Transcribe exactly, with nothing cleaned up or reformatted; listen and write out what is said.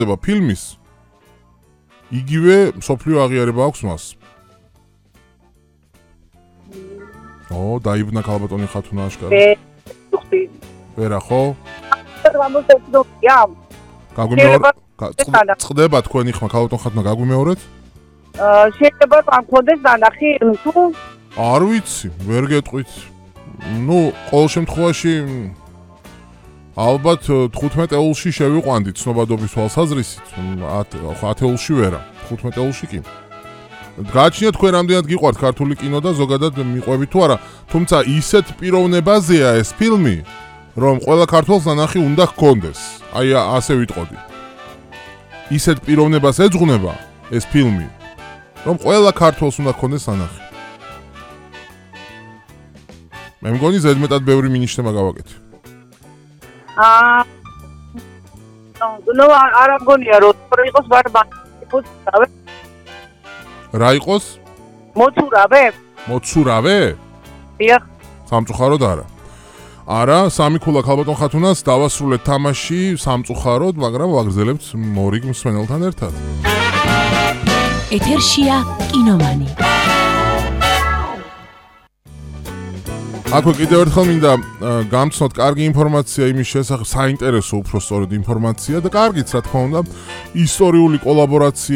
ფილმის იგივე მსოფლიო აღიარება აქვს მას. ო, დაიბნა ქალბატონი ხათუნა აშკარა. ვერა ხო? გაგვიმეორეთ? წყდება თქვენი ხმა ქალბატონ ხათუნა გაგვიმეორეთ? შეიძლება ამ კონდეს დანახი თუ არ ვიცი, ვერ გეტყვით. ნუ, ყოველ შემთხვევაში ალბათ თხუთმეტ ეულში შევიყვანდით ცნობადობის თვალსაზრისით, ათ ეულში ვერა, თხუთმეტ ეულში კი. გააჩნიათ თქვენ რამდენად გიყვართ ქართული კინო და ზოგადად მიყვებით თუ არა, თუმცა ისეთ პიროვნებაზეა ეს ფილმი, რომ ყველა ქართველს ნანახი უნდა ჰქონდეს. აი ასე ვიტყოდი. ისეთ პიროვნებას ეძღვნება ეს ფილმი, რომ ყველა ქართველს უნდა ჰქონდეს ნანახი. მე მგონი ზედმეტად ბევრი მინიშნება გავაკეთე. აა ნუ არ მგონია რომ იყოს ვარბა მოცურავე. რა იყოს? მოცურავე? მოცურავე? დიახ. სამწუხაროდ არა. არა, სამი ქულა ქალბატონ ხათუნას დავასრულეთ თამაში სამწუხაროდ, მაგრამ ვაგრძელებთ მორიგ მსმენელთან ერთად. ეთერშია კინომანი. აქვე კიდევ ერთხელ მინდა გამცნოთ კარგი ინფორმაცია იმის შესახებ, საინტერესო უფრო სწორედ ინფორმაცია და კარგიც რა თქმა უნდა ისტორიული კოლაბორაცია